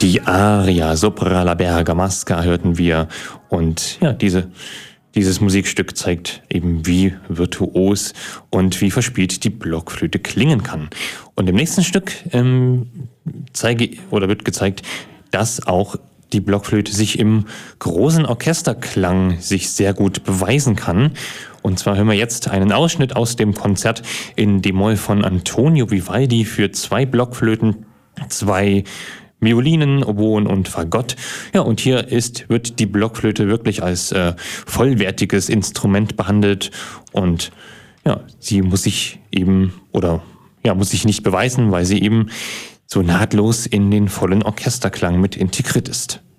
Die Aria Sopra la Bergamasca hörten wir und ja, dieses Musikstück zeigt eben, wie virtuos und wie verspielt die Blockflöte klingen kann. Und im nächsten Stück wird gezeigt, dass auch die Blockflöte sich im großen Orchesterklang sich sehr gut beweisen kann. Und zwar hören wir jetzt einen Ausschnitt aus dem Konzert in D-Moll von Antonio Vivaldi für 2 Blockflöten, 2 Violinen, Oboen und Fagott. Ja, und hier wird die Blockflöte wirklich als vollwertiges Instrument behandelt und ja, sie muss sich nicht beweisen, weil sie eben so nahtlos in den vollen Orchesterklang mit integriert ist.